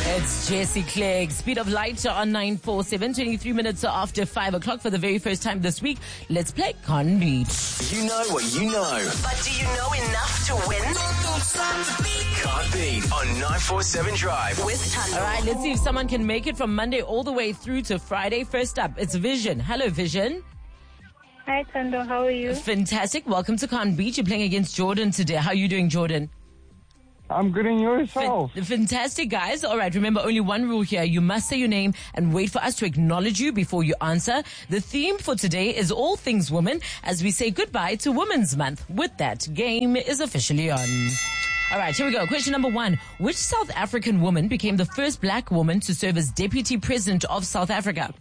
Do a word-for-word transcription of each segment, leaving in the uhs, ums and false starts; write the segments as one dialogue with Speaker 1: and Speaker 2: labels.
Speaker 1: It's Jesse Clegg. Speed of light on nine four seven, twenty-three minutes after five o'clock for the very first time this week. Let's play Con Beat.
Speaker 2: You know what you know.
Speaker 3: But do you know enough to win?
Speaker 2: Can't beat on nine four seven Drive.
Speaker 3: With Tando.
Speaker 1: All right, let's see if someone can make it from Monday all the way through to Friday. First up, it's Vision. Hello, Vision.
Speaker 4: Hi, Tando. How are you?
Speaker 1: Fantastic. Welcome to Con Beat. You're playing against Jordan today. How are you doing, Jordan?
Speaker 5: I'm good in yourself.
Speaker 1: F- fantastic, guys. All right, remember, only one rule here. You must say your name and wait for us to acknowledge you before you answer. The theme for today is all things women as we say goodbye to Women's Month. With that, game is officially on. All right, here we go. Question number one. Which South African woman became the first black woman to serve as Deputy President of South Africa?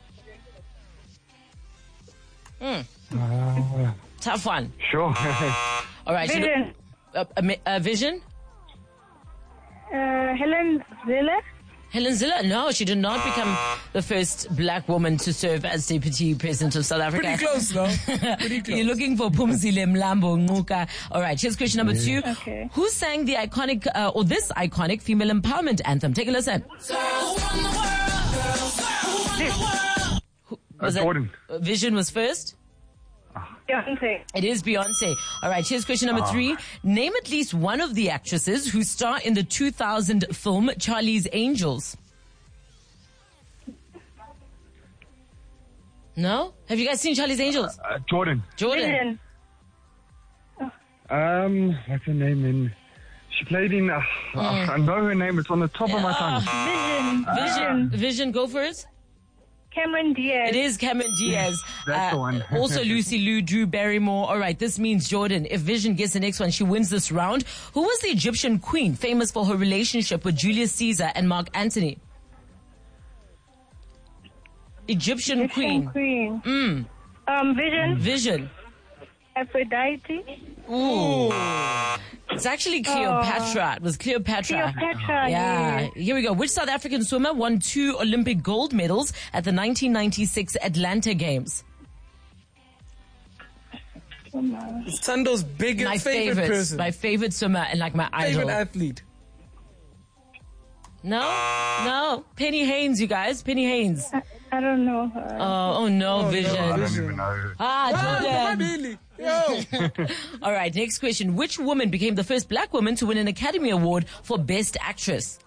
Speaker 1: Hmm.
Speaker 5: Uh,
Speaker 1: Tough one.
Speaker 5: sure.
Speaker 1: All right.
Speaker 4: Vision.
Speaker 1: You know, uh, uh, uh, Vision?
Speaker 4: Uh, Helen Zille?
Speaker 1: Helen Zille? No, she did not become the first black woman to serve as Deputy President of South Africa.
Speaker 6: Pretty close, though. Pretty close.
Speaker 1: You're looking for Phumzile Mlambo Ngcuka. All right, here's question number two.
Speaker 4: Okay.
Speaker 1: Who sang the iconic, uh, or this iconic female empowerment anthem? Take a listen. Who-
Speaker 5: Uh,
Speaker 1: was that-
Speaker 5: Jordan.
Speaker 1: uh, Vision was first?
Speaker 4: Beyonce.
Speaker 1: It is Beyonce. All right, here's question number three. Name at least one of the actresses who star in the two thousand film Charlie's Angels. No? Have you guys seen Charlie's Angels?
Speaker 5: Uh, Jordan.
Speaker 1: Jordan.
Speaker 4: Vision.
Speaker 5: Um, what's her name in? She played in. Uh, uh, I know her name. It's on the top of my tongue.
Speaker 4: Vision.
Speaker 1: Vision. Vision, go for it.
Speaker 4: Cameron Diaz.
Speaker 1: It is Cameron Diaz.
Speaker 5: That's the one.
Speaker 1: Also Lucy Liu, Drew Barrymore. All right, this means Jordan. If Vision gets the next one, she wins this round. Who was the Egyptian queen famous for her relationship with Julius Caesar and Mark Antony? Egyptian,
Speaker 4: Vision
Speaker 1: queen.
Speaker 4: Queen.
Speaker 1: Mm.
Speaker 4: Um, Vision.
Speaker 1: Vision.
Speaker 4: Aphrodite.
Speaker 1: Ooh. It's actually Cleopatra. It was Cleopatra.
Speaker 4: Cleopatra.
Speaker 1: Yeah.
Speaker 4: yes.
Speaker 1: Here we go. Which South African swimmer won two Olympic gold medals at the nineteen ninety-six Atlanta Games?
Speaker 6: It's Tando's biggest
Speaker 1: My
Speaker 6: favorite,
Speaker 1: favorite,
Speaker 6: person.
Speaker 1: my favorite swimmer and like my
Speaker 6: favorite
Speaker 1: idol.
Speaker 6: athlete.
Speaker 1: No, no. Penny Haynes, you guys. Penny Haynes.
Speaker 4: I, I don't know her.
Speaker 1: Oh, oh no,
Speaker 6: Oh,
Speaker 1: Vision.
Speaker 6: no.
Speaker 5: I don't even know.
Speaker 1: Ah,
Speaker 6: Ah,
Speaker 1: Jordan.
Speaker 6: Billy. Yo.
Speaker 1: All right, next question. Which woman became the first black woman to win an Academy Award for Best Actress?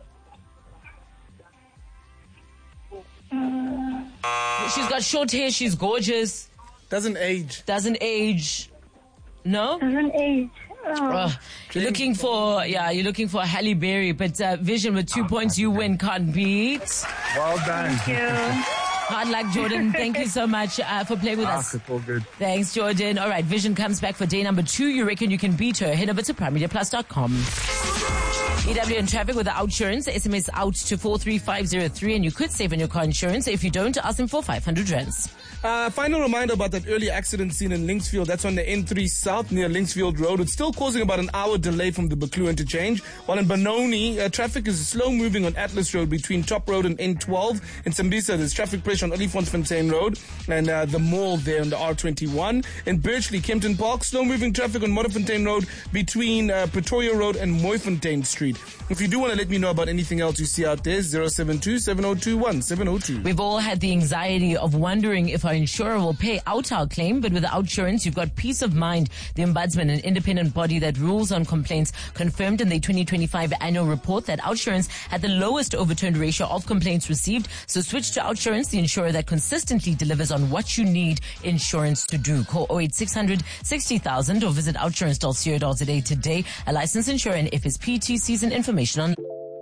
Speaker 1: She's got short hair. She's gorgeous.
Speaker 6: Doesn't age.
Speaker 1: Doesn't age. No?
Speaker 4: Doesn't age. Oh.
Speaker 1: Oh, you're looking for, yeah, you're looking for Halle Berry, but uh, Vision with two points, you win. Can't beat.
Speaker 5: Well done.
Speaker 4: Thank you.
Speaker 1: Hard luck, Jordan. Thank you so much uh, for playing with
Speaker 5: Ah,
Speaker 1: us.
Speaker 5: it's all good.
Speaker 1: Thanks, Jordan. All right, Vision comes back for day number two. You reckon you can beat her? Head over to prime media plus dot com. E W in traffic with the Outsurance. S M S out to four three five zero three and you could save on your car insurance. If you don't, ask them for five hundred rands.
Speaker 6: Uh, final reminder about that early accident scene in Linksfield. That's on the N three South near Linksfield Road. It's still causing about an hour delay from the Buccleuch interchange. While in Benoni, uh, traffic is slow moving on Atlas Road between Top Road and N twelve. In Simbisa, there's traffic pressure on Olifantsfontein Road and uh, the mall there on the R twenty-one. In Birchley, Kempton Park, slow moving traffic on Modderfontein Road between uh, Pretoria Road and Mooifontein Street. If you do want to let me know about anything else you see out there, zero seven two, seven zero two one, seven zero two.
Speaker 1: We've all had the anxiety of wondering if our insurer will pay out our claim, but with Outsurance, you've got peace of mind. The Ombudsman, an independent body that rules on complaints, confirmed in the twenty twenty-five annual report that Outsurance had the lowest overturned ratio of complaints received. So switch to Outsurance, the insurer that consistently delivers on what you need insurance to do. Call oh eight six hundred sixty thousand or visit outsurance dot co dot za today. A licensed insurer and F S P T season information on.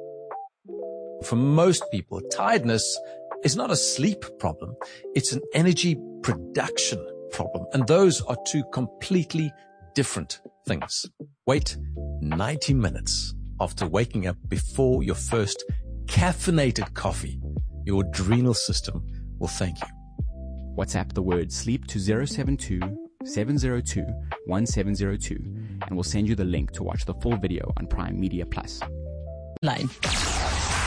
Speaker 7: For most people, tiredness is not a sleep problem. It's an energy production problem. And those are two completely different things. Wait ninety minutes after waking up before your first caffeinated coffee. Your adrenal system will thank you.
Speaker 8: WhatsApp the word sleep to zero seven two, seven zero two, one seven zero two and we'll send you the link to watch the full video on Prime Media Plus.
Speaker 1: Line.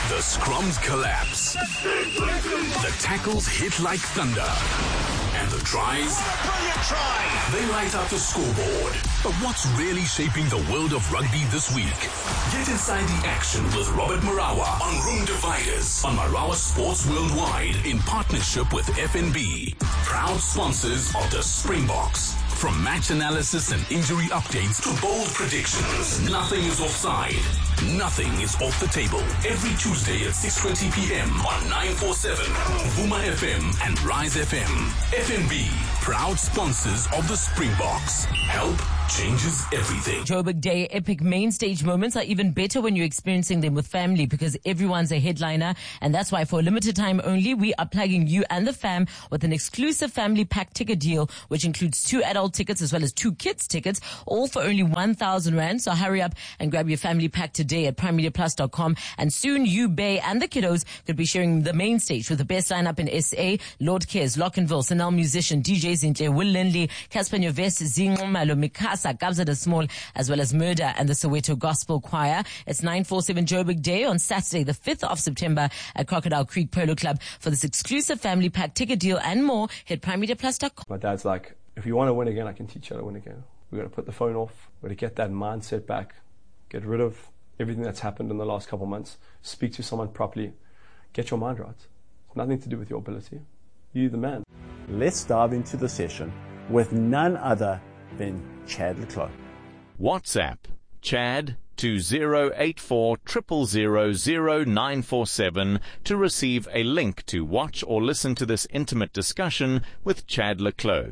Speaker 2: The scrums collapse. The tackles hit like thunder. And the tries,
Speaker 9: Brilliant try!
Speaker 2: they light up the scoreboard. But what's really shaping the world of rugby this week? Get inside the action with Robert Marawa on Room Dividers on Marawa Sports Worldwide in partnership with F N B. Proud sponsors of the Springboks. From match analysis and injury updates to bold predictions, nothing is offside. Nothing is off the table. Every Tuesday at six twenty p.m. on nine forty-seven, Vuma F M and Rise F M. F N B, proud sponsors of the Springboks. Help changes everything.
Speaker 1: Joburg Day epic main stage moments are even better when you're experiencing them with family because everyone's a headliner, and that's why for a limited time only we are plugging you and the fam with an exclusive family pack ticket deal which includes two adult tickets as well as two kids tickets, all for only one thousand rand. So hurry up and grab your family pack today at prime media plus dot com, and soon you, Bay and the kiddos could be sharing the main stage with the best lineup in S A: Lord Cares, Lockenville, Sanel Musician, D J Zintle, Will Lindley, Casper Nyovest, Zingomalo, Mikasa, Kabza the Small, as well as Murder and the Soweto Gospel Choir. It's nine forty-seven Joburg Day on Saturday, the fifth of September at Crocodile Creek Polo Club. For this exclusive family pack ticket deal and more, hit prime media plus dot com.
Speaker 10: My dad's like, if you want to win again, I can teach you how to win again. We're going to put the phone off. We're going to get that mindset back, get rid of everything that's happened in the last couple of months, speak to someone properly, get your mind right. It's nothing to do with your ability. You're the man.
Speaker 11: Let's dive into the session with none other than Chad le Clos.
Speaker 12: WhatsApp Chad to zero eight four zero zero zero zero nine four seven to receive a link to watch or listen to this intimate discussion with Chad le Clos.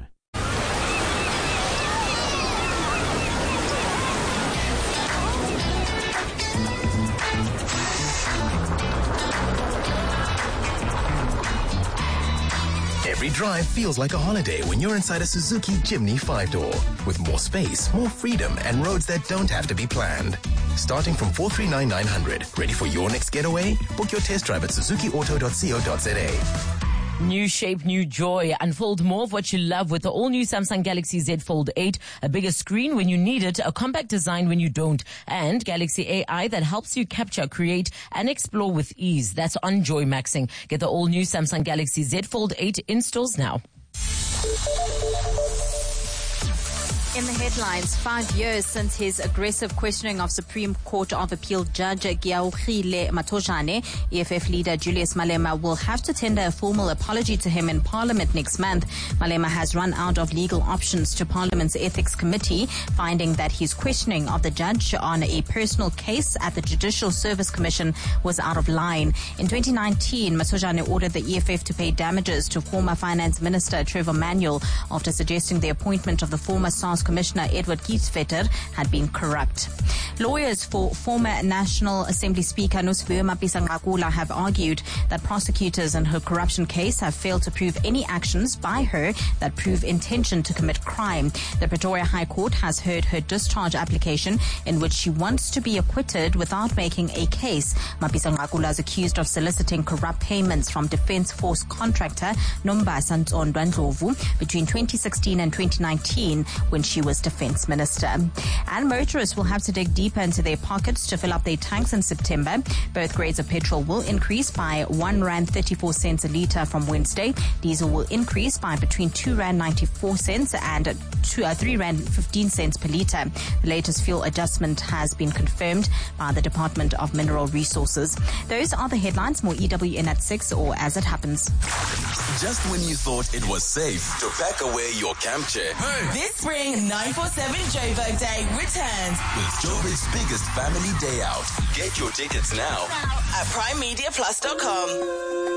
Speaker 2: Every drive feels like a holiday when you're inside a Suzuki Jimny five-door. With more space, more freedom, and roads that don't have to be planned. Starting from four three nine nine hundred. Ready for your next getaway? Book your test drive at suzuki auto dot co dot za.
Speaker 1: New shape, new joy. Unfold more of what you love with the all-new Samsung Galaxy Z Fold eight. A bigger screen when you need it, a compact design when you don't, and Galaxy A I that helps you capture, create, and explore with ease. That's on Joy Maxing. Get the all-new Samsung Galaxy Z Fold eight in stores now.
Speaker 13: In the headlines, five years since his aggressive questioning of Supreme Court of Appeal Judge Giaokhile Matojane, E F F leader Julius Malema will have to tender a formal apology to him in Parliament next month. Malema has run out of legal options to Parliament's Ethics Committee, finding that his questioning of the judge on a personal case at the Judicial Service Commission was out of line. In twenty nineteen, Matojane ordered the E F F to pay damages to former Finance Minister Trevor Manuel after suggesting the appointment of the former SARS Commissioner Edward Kieswetter had been corrupt. Lawyers for former National Assembly Speaker Nosiviwe Mapisa-Nqakula have argued that prosecutors in her corruption case have failed to prove any actions by her that prove intention to commit crime. The Pretoria High Court has heard her discharge application in which she wants to be acquitted without making a case. Mapisa-Nqakula is accused of soliciting corrupt payments from Defence Force contractor Nombasa Ntsondwa Ndlovu between twenty sixteen and twenty nineteen when she was Defence Minister. And motorists will have to dig deeper into their pockets to fill up their tanks in September. Both grades of petrol will increase by one rand thirty-four cents a litre from Wednesday. Diesel will increase by between two rand ninety-four cents and two, uh, three rand fifteen cents per litre. The latest fuel adjustment has been confirmed by the Department of Mineral Resources. Those are the headlines. More E W N at six or as it happens.
Speaker 2: Just when you thought it was safe to pack away your camp chair.
Speaker 3: Hey. This spring, nine forty-seven Joburg Day returns
Speaker 2: with Joburg's biggest family day out. Get your tickets now
Speaker 3: at prime media plus dot com.